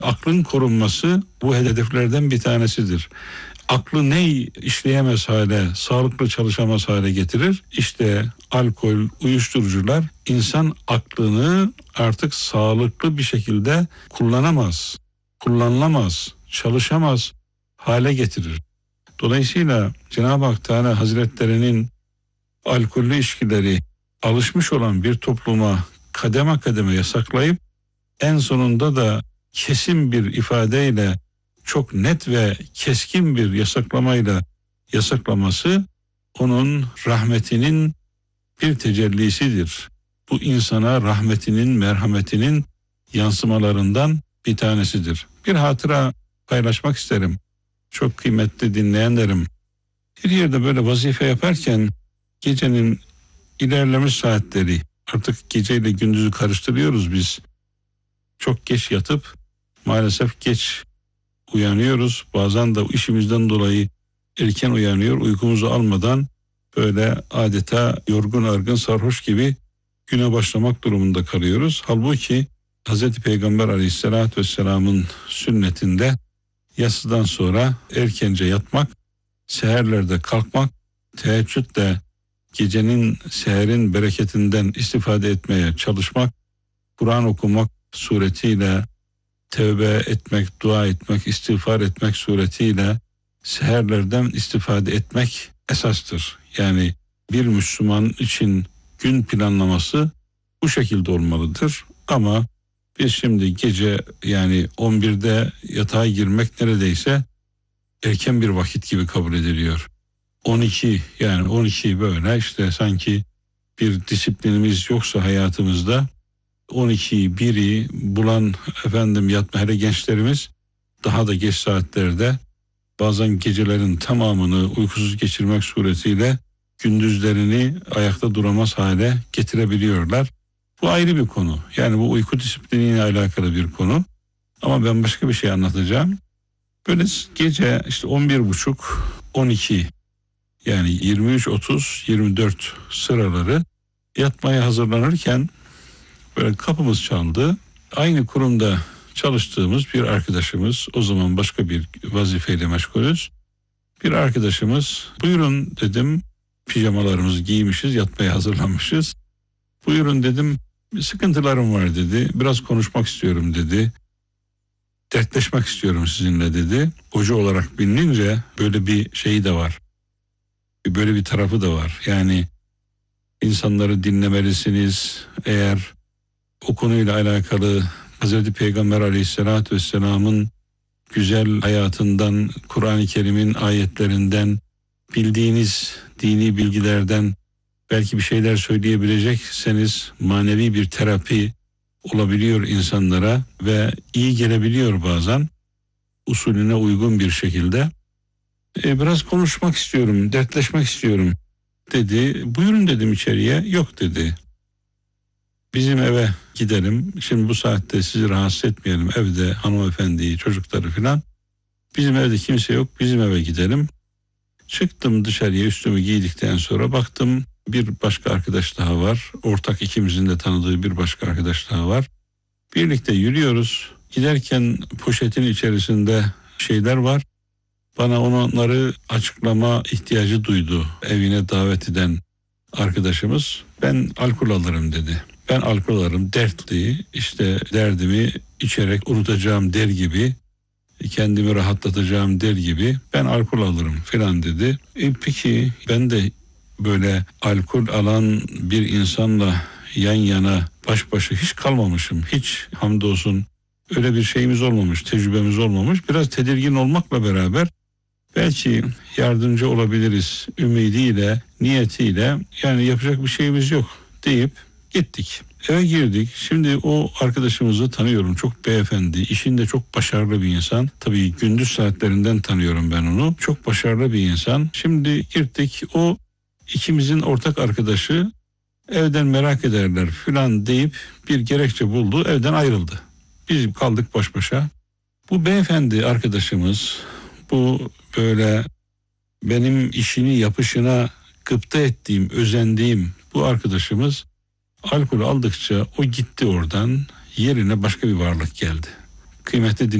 Aklın korunması bu hedeflerden bir tanesidir. Aklı ne işleyemez hale, sağlıklı çalışamaz hale getirir? İşte alkol, uyuşturucular insan aklını artık sağlıklı bir şekilde kullanamaz, kullanılamaz, çalışamaz hale getirir. Dolayısıyla Cenab-ı Hak Teala Hazretlerinin alkollü içkileri alışmış olan bir topluma kademe kademe yasaklayıp en sonunda da kesin bir ifadeyle, çok net ve keskin bir yasaklamayla yasaklaması onun rahmetinin bir tecellisidir. Bu insana rahmetinin, merhametinin yansımalarından bir tanesidir. Bir hatıra paylaşmak isterim. Çok kıymetli dinleyenlerim. Bir yerde böyle vazife yaparken gecenin ilerlemiş saatleri, artık geceyle gündüzü karıştırıyoruz biz. Çok geç yatıp maalesef geç uyanıyoruz. Bazen de işimizden dolayı erken uyanıyor, uykumuzu almadan böyle adeta yorgun argın sarhoş gibi güne başlamak durumunda kalıyoruz. Halbuki Hz. Peygamber Aleyhisselatü Vesselam'ın sünnetinde yatsıdan sonra erkence yatmak, seherlerde kalkmak, teheccüdle gecenin, seherin bereketinden istifade etmeye çalışmak, Kur'an okumak suretiyle, tevbe etmek, dua etmek, istiğfar etmek suretiyle seherlerden istifade etmek esastır. Yani bir Müslüman için gün planlaması bu şekilde olmalıdır. Ama biz şimdi gece yani 11'de yatağa girmek neredeyse erken bir vakit gibi kabul ediliyor. 12 yani 12 böyle işte sanki bir disiplinimiz yoksa hayatımızda 12'yi 1'i bulan yatma, hele gençlerimiz daha da geç saatlerde bazen gecelerin tamamını uykusuz geçirmek suretiyle gündüzlerini ayakta duramaz hale getirebiliyorlar. Bu ayrı bir konu. Yani bu uyku disipliniyle alakalı bir konu. Ama ben başka bir şey anlatacağım. Böyle gece işte 11.30, 12 yani 23.30-24 sıraları yatmaya hazırlanırken böyle kapımız çaldı. Aynı kurumda çalıştığımız bir arkadaşımız, o zaman başka bir vazifeyle meşgulüz. Bir arkadaşımız, buyurun dedim, pijamalarımızı giymişiz, yatmaya hazırlanmışız. Buyurun dedim, sıkıntılarım var dedi, biraz konuşmak istiyorum dedi. Dertleşmek istiyorum sizinle dedi. Hoca olarak bilinince böyle bir şeyi de var. Böyle bir tarafı da var. Yani insanları dinlemelisiniz. Eğer o konuyla alakalı Hazreti Peygamber Aleyhisselatü Vesselam'ın güzel hayatından, Kur'an-ı Kerim'in ayetlerinden, bildiğiniz dini bilgilerden belki bir şeyler söyleyebilecekseniz manevi bir terapi olabiliyor insanlara ve iyi gelebiliyor bazen usulüne uygun bir şekilde. Biraz konuşmak istiyorum, dertleşmek istiyorum dedi. Buyurun dedim içeriye. Yok dedi. Bizim eve gidelim. Şimdi bu saatte sizi rahatsız etmeyelim. Evde hanımefendiyi, çocukları filan. Bizim evde kimse yok. Bizim eve gidelim. Çıktım dışarıya, üstümü giydikten sonra baktım bir başka arkadaş daha var. Ortak ikimizin de tanıdığı bir başka arkadaş daha var. Birlikte yürüyoruz. Giderken poşetin içerisinde şeyler var. Bana onları açıklama ihtiyacı duydu evine davet eden arkadaşımız. Ben alkol alırım dedi. Ben alkol alırım, dertli, işte derdimi içerek unutacağım der gibi, kendimi rahatlatacağım der gibi ben alkol alırım filan dedi. Peki ben de böyle alkol alan bir insanla yan yana baş başa hiç kalmamışım. Hiç hamdolsun öyle bir şeyimiz olmamış, tecrübemiz olmamış. Biraz tedirgin olmakla beraber belki yardımcı olabiliriz ümidiyle, niyetiyle, yani yapacak bir şeyimiz yok deyip gittik. Eve girdik. Şimdi o arkadaşımızı tanıyorum. Çok beyefendi, işinde çok başarılı bir insan. Tabii gündüz saatlerinden tanıyorum ben onu. Çok başarılı bir insan. Şimdi girdik. O ikimizin ortak arkadaşı evden merak ederler filan deyip bir gerekçe buldu. Evden ayrıldı. Biz kaldık baş başa. Bu beyefendi arkadaşımız, bu böyle benim işini yapışına gıpta ettiğim, özendiğim bu arkadaşımız alkol aldıkça o gitti oradan, yerine başka bir varlık geldi. Kıymetli